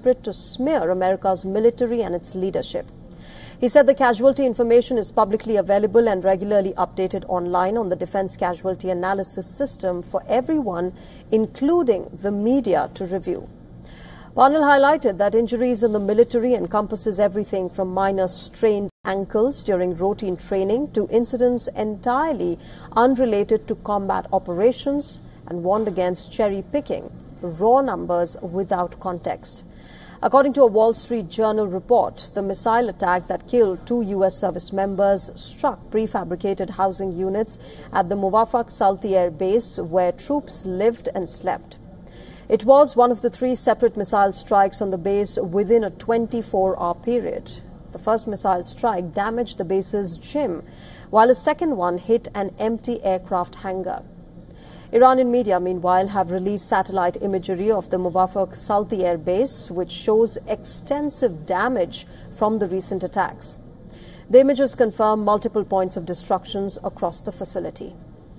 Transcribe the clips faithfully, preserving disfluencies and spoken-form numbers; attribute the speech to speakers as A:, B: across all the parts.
A: desperate to smear America's military and its leadership. He said the casualty information is publicly available and regularly updated online on the Defense Casualty Analysis System for everyone, including the media, to review. Panel highlighted that injuries in the military encompasses everything from minor strained ankles during routine training to incidents entirely unrelated to combat operations, and warned against cherry-picking raw numbers without context. According to a Wall Street Journal report, the missile attack that killed two U S service members struck prefabricated housing units at the Muwafaq Salti Air Base, where troops lived and slept. It was one of the three separate missile strikes on the base within a twenty-four hour period. The first missile strike damaged the base's gym, while a second one hit an empty aircraft hangar. Iranian media, meanwhile, have released satellite imagery of the Muwafaq Salti Air Base, which shows extensive damage from the recent attacks. The images confirm multiple points of destructions across the facility.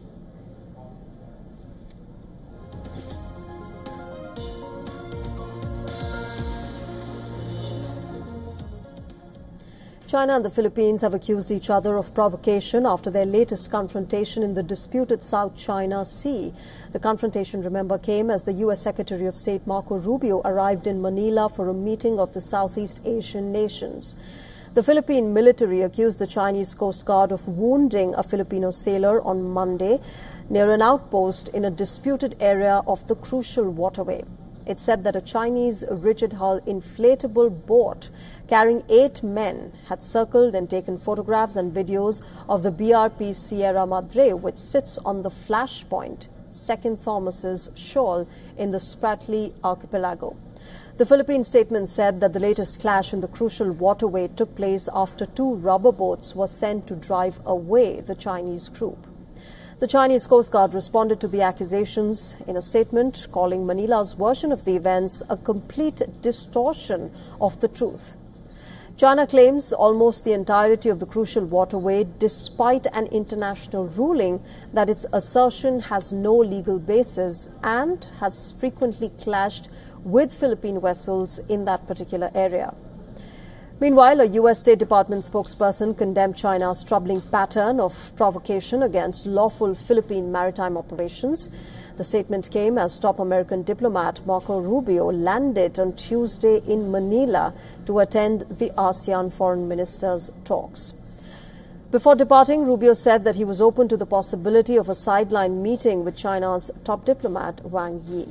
A: China and the Philippines have accused each other of provocation after their latest confrontation in the disputed South China Sea. The confrontation, remember, came as the U S Secretary of State Marco Rubio arrived in Manila for a meeting of the Southeast Asian nations. The Philippine military accused the Chinese Coast Guard of wounding a Filipino sailor on Monday near an outpost in a disputed area of the crucial waterway. It said that a Chinese rigid-hull inflatable boat carrying eight men had circled and taken photographs and videos of the B R P Sierra Madre, which sits on the Flashpoint, Second Thomas's shoal in the Spratly Archipelago. The Philippine statement said that the latest clash in the crucial waterway took place after two rubber boats were sent to drive away the Chinese group. The Chinese Coast Guard responded to the accusations in a statement, calling Manila's version of the events a complete distortion of the truth. China claims almost the entirety of the crucial waterway, despite an international ruling that its assertion has no legal basis and has frequently clashed with Philippine vessels in that particular area. Meanwhile, a U S State Department spokesperson condemned China's troubling pattern of provocation against lawful Philippine maritime operations. The statement came as top American diplomat Marco Rubio landed on Tuesday in Manila to attend the ASEAN foreign ministers' talks. Before departing, Rubio said that he was open to the possibility of a sideline meeting with China's top diplomat Wang Yi.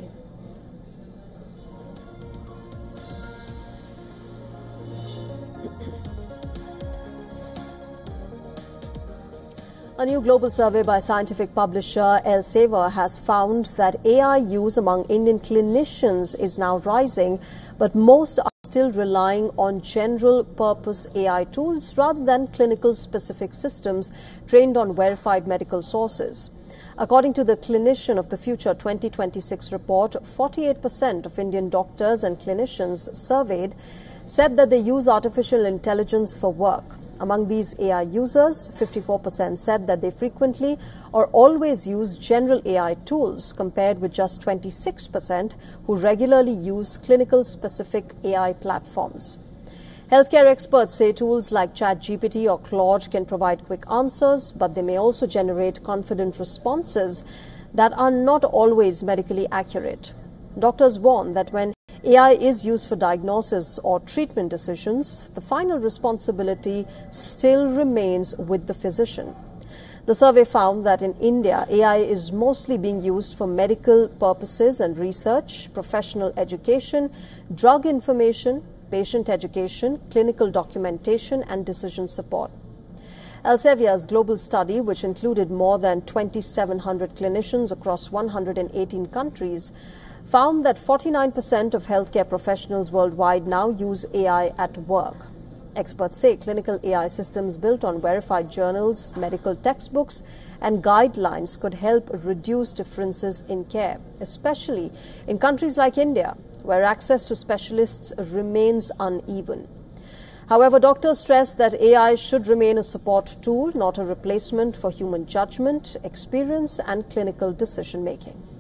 A: A new global survey by scientific publisher Elsevier has found that A I use among Indian clinicians is now rising, but most are still relying on general-purpose A I tools rather than clinical-specific systems trained on verified medical sources. According to the Clinician of the Future twenty twenty-six report, forty-eight percent of Indian doctors and clinicians surveyed said that they use artificial intelligence for work. Among these A I users, fifty-four percent said that they frequently or always use general A I tools, compared with just twenty-six percent who regularly use clinical-specific A I platforms. Healthcare experts say tools like ChatGPT or Claude can provide quick answers, but they may also generate confident responses that are not always medically accurate. Doctors warn that when A I is used for diagnosis or treatment decisions, the final responsibility still remains with the physician. The survey found that in India, A I is mostly being used for medical purposes and research, professional education, drug information, patient education, clinical documentation, and decision support. Elsevier's global study, which included more than twenty-seven hundred clinicians across one hundred eighteen countries, found that forty-nine percent of healthcare professionals worldwide now use A I at work. Experts say clinical A I systems built on verified journals, medical textbooks, and guidelines could help reduce differences in care, especially in countries like India, where access to specialists remains uneven. However, doctors stress that A I should remain a support tool, not a replacement for human judgment, experience, and clinical decision-making.